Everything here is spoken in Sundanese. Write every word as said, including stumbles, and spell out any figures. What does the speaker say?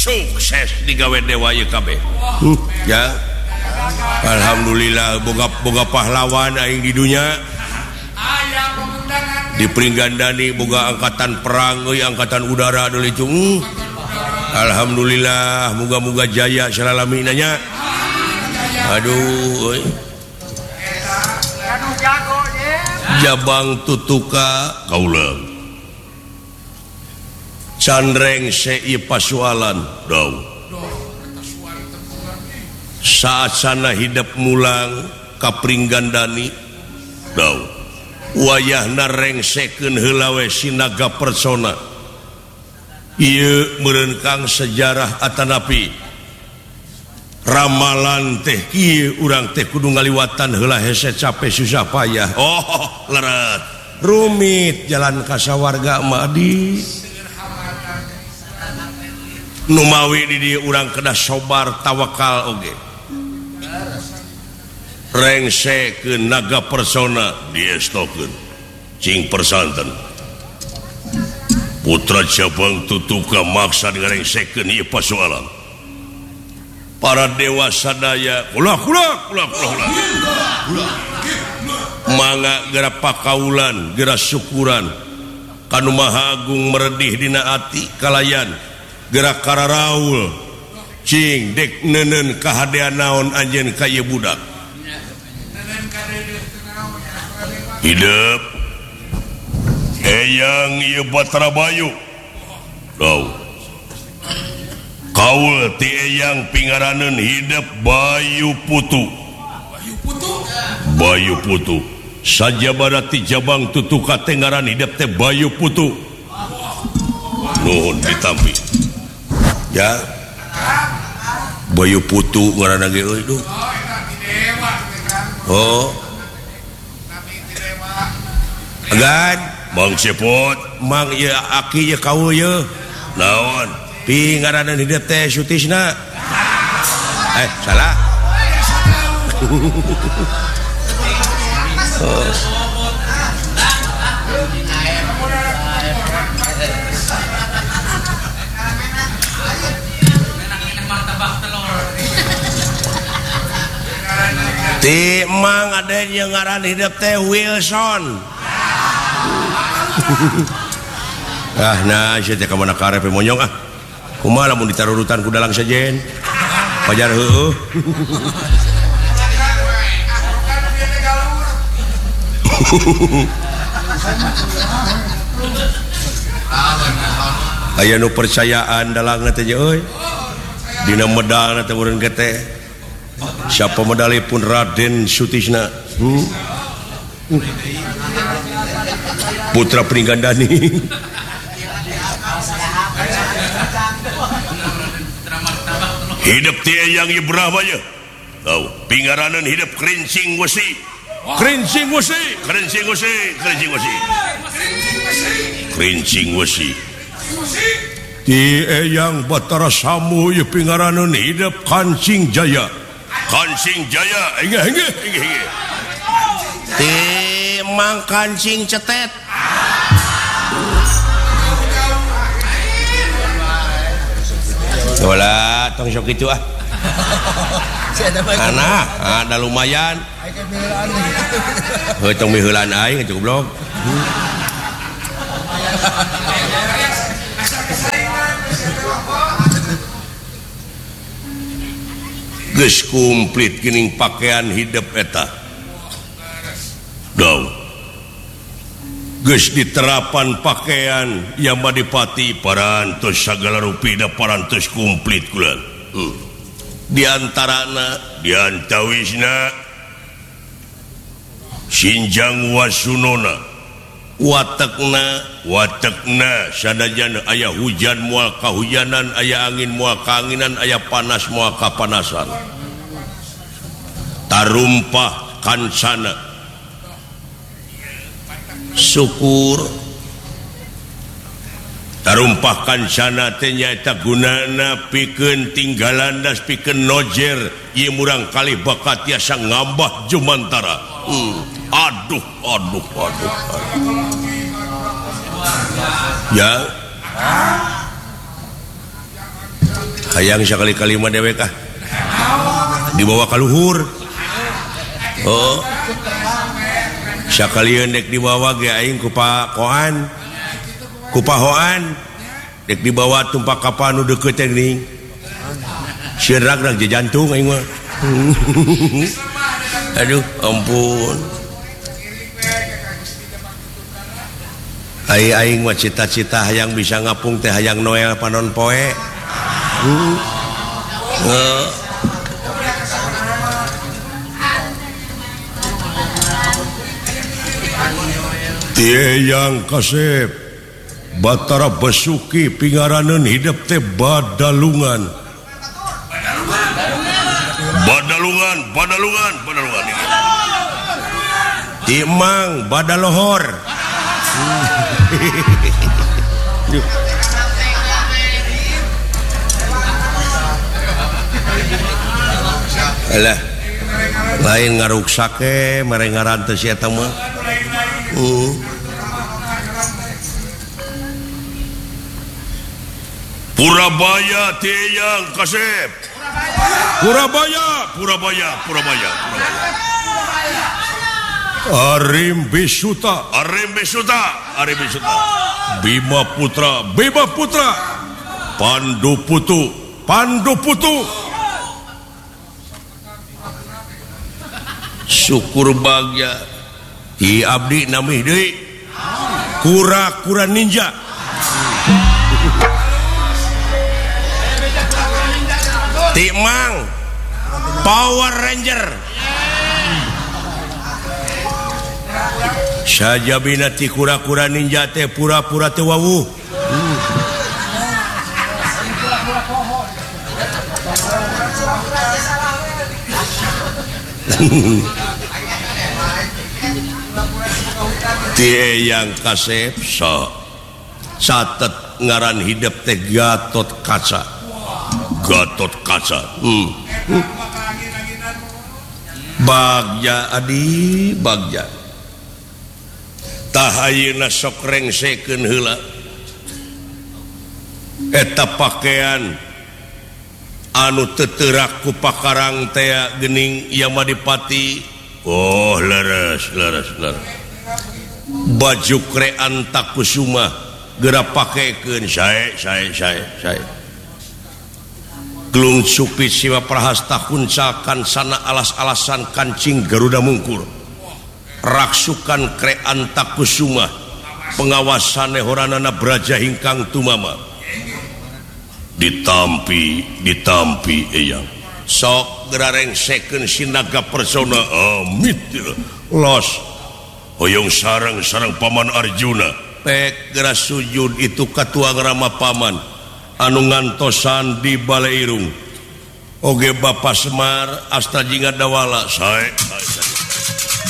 sukses digawe dewa ieu kabeh ya alhamdulillah boga-boga pahlawan aing di dunya di Pringgandani boga angkatan perang euy angkatan udara deui cung alhamdulillah muga-muga jaya salalamina nya aduh euy Jabang tutuka kaula Candreng sei pasualan daw saat sana hidup mulang ka Pringgandani daw wayahna rengsekeun heula we sinaga persona ieu meureun kang sejarah atanapi ramalan teh kieu urang teh kudu ngaliwatan heula hese capek susah payah oh leureut rumit jalan ka sawarga mah di numawi di dieu urang kedah sobar tawakal oge rengsekeun naga persona diestokeun cing persanten putra Jabang tutuka maksa ngarengsekeun ieu pasualan para dewa sadaya ulah ulah ulah ulah mangga geura pakaulan geura syukuran kanu Maha Agung meredih dina ati kalayan geura kararaul cing dek neuneun kahadean naon anjeun ka ieu budak hidup eyang ieu Batra Bayu daw kaul ti eyang pingaraneun hidup Bayu Putu Bayu Putu sajabada ti Jabang tutuka teh ngaran hidup teh Bayu Putu nuhun ditampi ya Bayu Putu ngaranna ge euy duh oh agan Mang Cepot mang ieu aki ieu kaul ieu naon pi ngaranna hidup teh Sutisna eh salah oh. Ti mang ada yang ngaran hidup teh Wilson ah nah saya teh kamana karepe monyong ah kumaha lamun ditarurutan ku dalang sajen pajar heueuh aya nu percayaan dalangna teh euy dina medalna teh urang teh siapa medali pun Raden Sutisna hmm? putra Pringgandani hidup ti eyang Ibrahim ya tahu pingaraneun hidup Krincing Wesi Krincing Wesi Krincing Wesi Krincing Wesi Krincing Wesi ti eyang Batara Samu ye pingaraneun hidup Kancing Jaya Kancing Jaya inggih inggih inggih ti Mang Kancing Cetet Wala tong sok itu ah Ana ada lumayan heuh tong miheulan aing cukup blog geus komplit geuning pakaian hidup eta daw geus diterapan pakaian yang Madipati parantos sagala rupi da parantos komplit kula hmm. di antarana di antawisna Sinjang Wasunona watekna watekna sanajan aya hujan moal kahujanan aya angin moal kaanginan aya panas moal kapanasan tarumpah kancana syukur tarumpah kancana teh nyaeta gunana pikeun tinggalan das pikeun nojer ieu murang kali bakat tiasa ngambah jumantara hmm. aduh aduh aduh aduh ya hayang sekali-kali mah dewek ah dibawa ka luhur. Oh sakalian dek dibawa ge aing ku Pak Koan ku Pak Hoan dek dibawa tumpak kapal nu deukeut teh sieun ragrag je jantung aing mah. Aduh ampun ai aing mah cita-cita hayang bisa ngapung teh hayang Noel panon poe. Hmm. Uh. Tieyang Kasep Batara Basuki pingaraneun hidup teh Badalungan. Badalungan, Badalungan, Badalungan. Imang Badalohor. Alah, lain ngaruksak ke, mere ngarantes eta mah. Uh. Purabaya Tieyang Kasep. Purabaya, Purabaya, Purabaya, Purabaya. Arim Bisuta, Arim Bisuta, Arim Bisuta. Bima Putra, Bima Putra. Pandu Putu, Pandu Putu. Syukur bagja di abdi nami deui kura-kura ninja. Timang Power Ranger. Sajabina ti kura-kura ninja teh pura-pura teu wawuh. Tieyang Kasep so catet ngaran hidup teh Gatot Kaca. Gatot Kaca. Hmm. Hmm. Bagja adi bagja. Tahayeuna sok rengsekeun heula. Eta pakaian anu teterak ku pakarang teh geuning Yamadipati. Oh leres leres leres. Baju krean Takusuma geura pakekeun sae sae sae sae. Glung Supit Siwa Prahasta kuncakan sana alas-alasan kancing Garuda Mungkur. Raksukan krean Takusuma pengawasane horanana Braja Hingkang Tumama. Ditampi ditampi eyang sok gerareng seken sinaga persona amit los hoyong sarang sarang paman Arjuna pek gera sujud itu katuang rama paman anu ngantosan di Balai Irung oge Bapak Semar asta jingga dawala sae